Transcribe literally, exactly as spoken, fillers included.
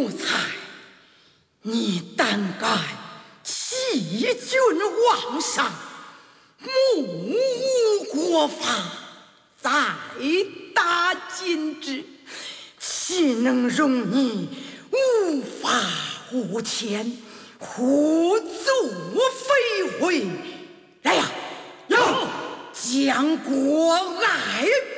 奴才，你胆敢欺君罔上，目无国法，再打今之，岂能容你无法无天，胡作非为？来呀， 有将国爱